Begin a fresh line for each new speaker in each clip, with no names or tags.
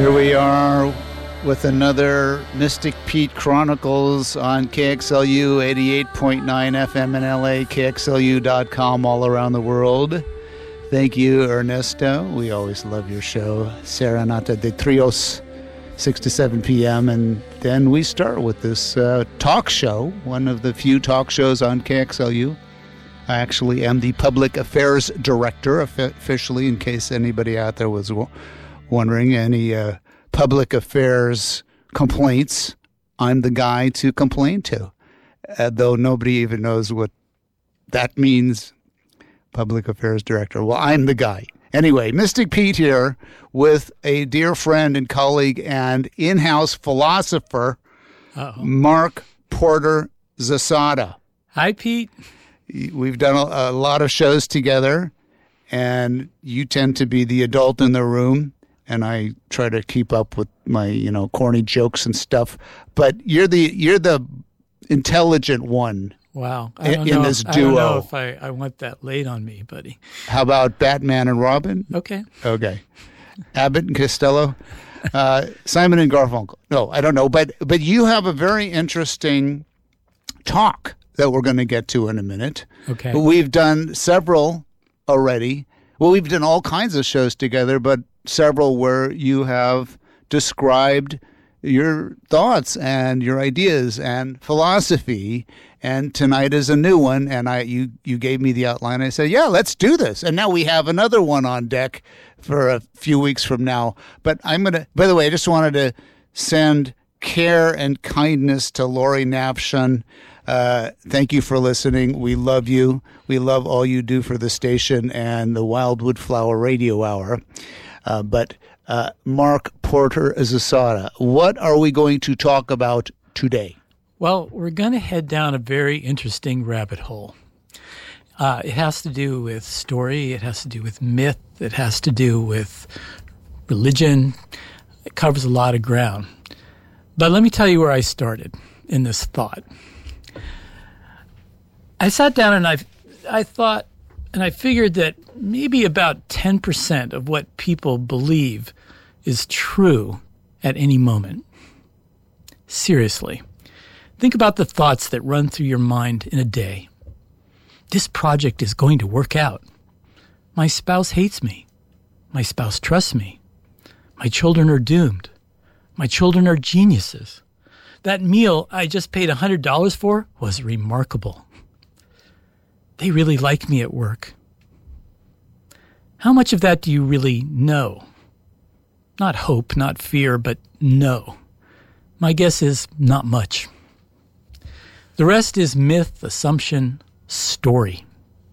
Here we are with another Mystic Pete Chronicles on KXLU 88.9 FM in LA, KXLU.com all around the world. Thank you, Ernesto. We always love your show, Serenata de Trios, 6 to 7 p.m. And then we start with this talk show, one of the few talk shows on KXLU. I actually am the Public Affairs Director, officially, in case anybody out there was wondering any public affairs complaints. I'm the guy to complain to, though nobody even knows what that means, Public Affairs Director. Well, I'm the guy. Anyway, Mystic Pete here with a dear friend and colleague and in-house philosopher, Mark Porter Zasada.
Hi, Pete.
We've done a lot of shows together, and you tend to be the adult in the room, and I try to keep up with my, corny jokes and stuff. But you're the intelligent one.
Wow.
In this duo.
I don't know if I want that laid on me, buddy.
How about Batman and Robin?
Okay.
Abbott and Costello? Simon and Garfunkel? No, I don't know. But you have a very interesting talk that we're going to get to in a minute.
Okay.
We've done several already. Well, we've done all kinds of shows together, but several where you have described your thoughts and your ideas and philosophy. And tonight is a new one. And you gave me the outline. I said, yeah, let's do this. And now we have another one on deck for a few weeks from now. But by the way, I just wanted to send care and kindness to Lori Nafshon. Thank you for listening. We love you. We love all you do for the station and the Wildwood Flower Radio Hour. But Mark Porter Zasada, what are we going to talk about today?
Well, we're going to head down a very interesting rabbit hole. It has to do with story. It has to do with myth. It has to do with religion. It covers a lot of ground. But let me tell you where I started in this thought. I sat down and I thought, and I figured that maybe about 10% of what people believe is true at any moment. Seriously. Think about the thoughts that run through your mind in a day. This project is going to work out. My spouse hates me. My spouse trusts me. My children are doomed. My children are geniuses. That meal I just paid $100 for was remarkable. They really like me at work. How much of that do you really know? Not hope, not fear, but know. My guess is not much. The rest is myth, assumption, story.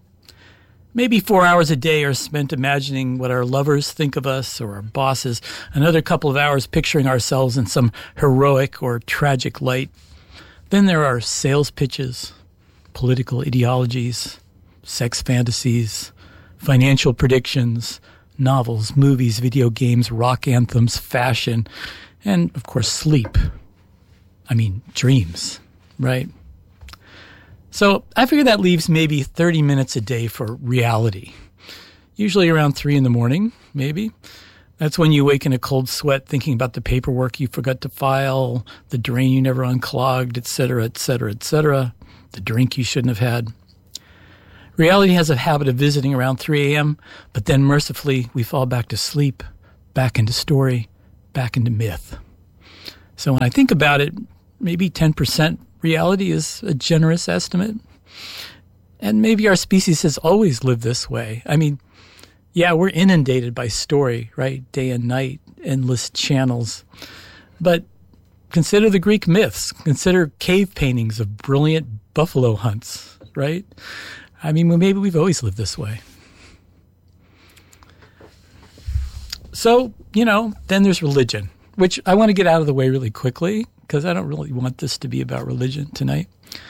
Maybe 4 hours a day are spent imagining what our lovers think of us or our bosses, another couple of hours picturing ourselves in some heroic or tragic light. Then there are sales pitches, political ideologies, sex fantasies, financial predictions, novels, movies, video games, rock anthems, fashion, and, of course, sleep. I mean, dreams, right? So I figure that leaves maybe 30 minutes a day for reality, usually around 3 in the morning, maybe. That's when you wake in a cold sweat thinking about the paperwork you forgot to file, the drain you never unclogged, et cetera, et cetera, et cetera, the drink you shouldn't have had. Reality has a habit of visiting around 3 a.m., but then mercifully we fall back to sleep, back into story, back into myth. So when I think about it, maybe 10% reality is a generous estimate. And maybe our species has always lived this way. I mean, yeah, we're inundated by story, right? Day and night, endless channels. But consider the Greek myths. Consider cave paintings of brilliant buffalo hunts, right? I mean, maybe we've always lived this way. So, then there's religion, which I want to get out of the way really quickly because I don't really want this to be about religion tonight.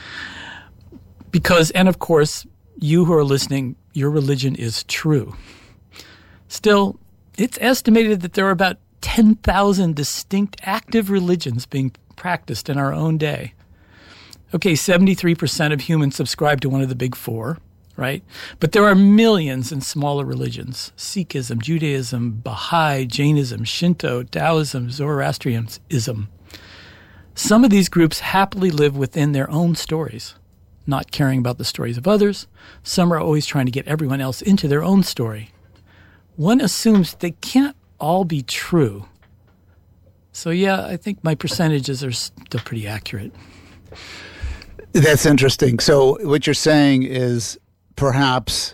And of course, you who are listening, your religion is true. Still, it's estimated that there are about 10,000 distinct active religions being practiced in our own day. Okay, 73% of humans subscribe to one of the big four, right? But there are millions in smaller religions: Sikhism, Judaism, Baha'i, Jainism, Shinto, Taoism, Zoroastrianism. Some of these groups happily live within their own stories, not caring about the stories of others. Some are always trying to get everyone else into their own story. One assumes they can't all be true. So yeah, I think my percentages are still pretty accurate.
That's interesting. So what you're saying is perhaps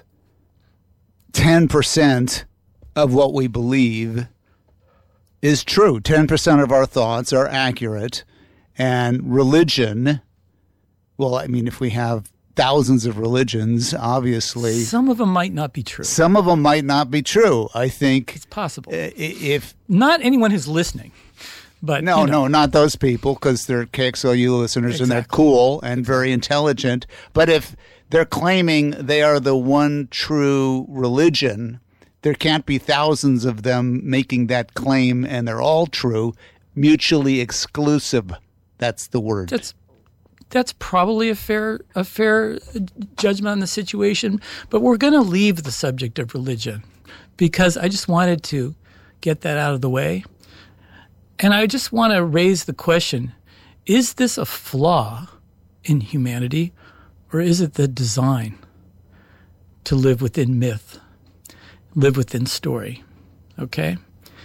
10% of what we believe is true. 10% of our thoughts are accurate. And religion, well, I mean, if we have thousands of religions, obviously.
Some of them might not be true.
Some of them might not be true. I think
it's possible.
If
not anyone who's listening. But
no, not those people, because they're KXLU listeners and they're cool and very intelligent. But if they're claiming they are the one true religion, there can't be thousands of them making that claim and they're all true. Mutually exclusive. That's the word.
That's probably a fair judgment on the situation. But we're going to leave the subject of religion because I just wanted to get that out of the way. And I just want to raise the question, is this a flaw in humanity, or is it the design to live within myth, live within story? Okay?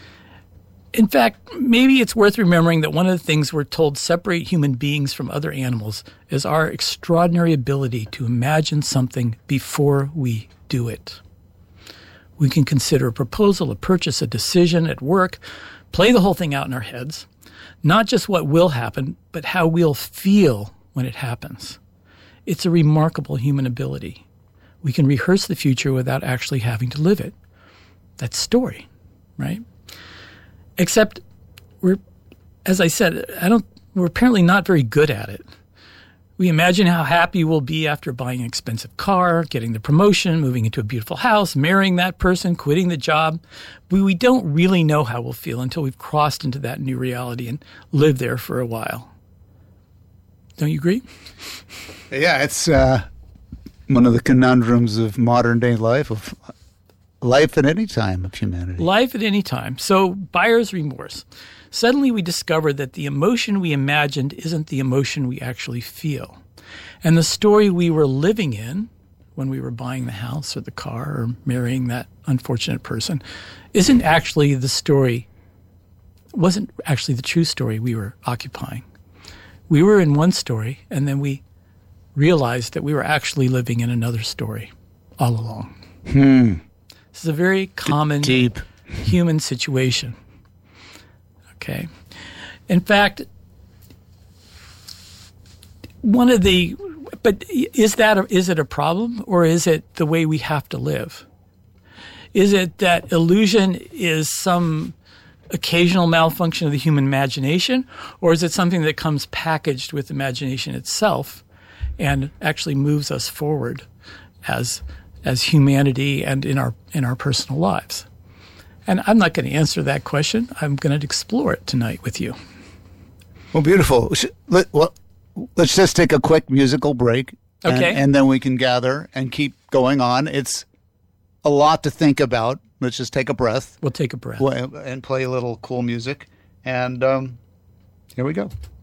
In fact, maybe it's worth remembering that one of the things we're told separate human beings from other animals is our extraordinary ability to imagine something before we do it. We can consider a proposal, a purchase, a decision at work, play the whole thing out in our heads, not just what will happen, but how we'll feel when it happens. It's a remarkable human ability. We can rehearse the future without actually having to live it. That's story, right? Except as I said, we're apparently not very good at it. We imagine how happy we'll be after buying an expensive car, getting the promotion, moving into a beautiful house, marrying that person, quitting the job. We don't really know how we'll feel until we've crossed into that new reality and lived there for a while. Don't you agree?
Yeah, it's one of the conundrums of modern day life, of life at any time of humanity.
Life at any time. So buyer's remorse. Suddenly we discover that the emotion we imagined isn't the emotion we actually feel. And the story we were living in when we were buying the house or the car or marrying that unfortunate person wasn't actually the true story we were occupying. We were in one story, and then we realized that we were actually living in another story all along. This is a very common
deep
human situation. Okay. In fact, is it a problem, or is it the way we have to live? Is it that illusion is some occasional malfunction of the human imagination, or is it something that comes packaged with imagination itself and actually moves us forward as humanity and in our personal lives? And I'm not going to answer that question. I'm going to explore it tonight with you.
Well, beautiful. Let's just take a quick musical break.
Okay.
And then we can gather and keep going on. It's a lot to think about. Let's just take a breath.
We'll take a breath.
And play a little cool music. And here we go.